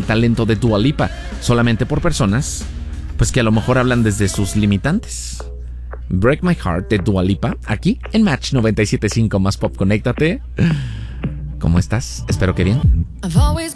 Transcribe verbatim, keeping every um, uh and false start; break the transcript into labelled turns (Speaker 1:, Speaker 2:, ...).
Speaker 1: talento de Dua Lipa, solamente por personas pues que a lo mejor hablan desde sus limitantes. Break My Heart de Dua Lipa, aquí en Match noventa y siete punto cinco más pop. Conéctate. ¿Cómo estás? Espero que bien.
Speaker 2: I've always